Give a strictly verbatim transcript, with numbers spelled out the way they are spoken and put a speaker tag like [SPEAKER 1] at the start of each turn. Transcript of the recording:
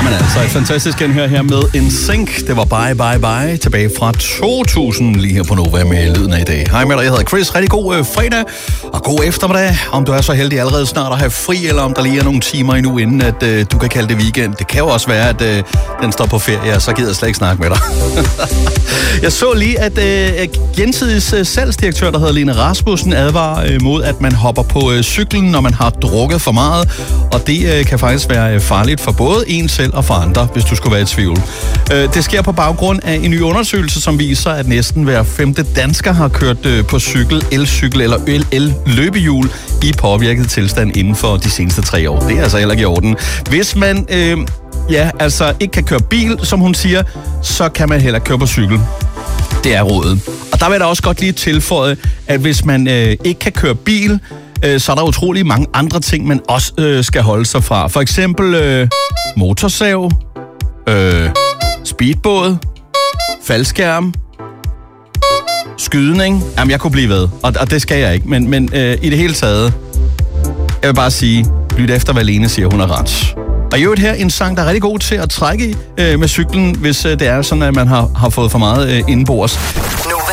[SPEAKER 1] Jamen altså, et fantastisk genhør her med en sync. Det var Bye Bye Bye tilbage fra to tusind lige her på Nova med lyden af i dag. Hej med dig, jeg hedder Chris. Rigtig god øh, fredag og god eftermiddag. Om du er så heldig allerede snart at have fri, eller om der lige er nogle timer endnu, inden at øh, du kan kalde det weekend. Det kan jo også være, at øh, den står på ferie, og så gider jeg slet ikke snakke med dig. Jeg så lige, at øh, Gensidiges øh, salgsdirektør, der hedder Lene Rasmussen, advarer øh, mod, at man hopper på øh, cyklen, når man har drukket for meget. Og det øh, kan faktisk være øh, farligt for både en selv og for andre, hvis du skulle være i tvivl. Øh, det sker på baggrund af en ny undersøgelse, som viser, at næsten hver femte dansker har kørt øh, på cykel, elcykel eller el-løbehjul i påvirket tilstand inden for de seneste tre år. Det er altså heller ikke i orden. Hvis man øh, ja, altså ikke kan køre bil, som hun siger, så kan man heller køre på cykel. Det er rådet. Og der vil jeg da også godt lige tilføje, at hvis man øh, ikke kan køre bil, øh, så er der utrolig mange andre ting, man også øh, skal holde sig fra. For eksempel øh, motorsav, øh, speedbåd, faldskærm, skydning. Jamen, jeg kunne blive ved, og, og det skal jeg ikke. Men, men øh, i det hele taget, jeg vil bare sige, lyt efter, hvad Lene siger, hun har ret. Og i øvrigt her en sang, der er rigtig god til at trække øh, med cyklen, hvis øh, det er sådan, at man har, har fået for meget øh, indenbords.
[SPEAKER 2] Nova,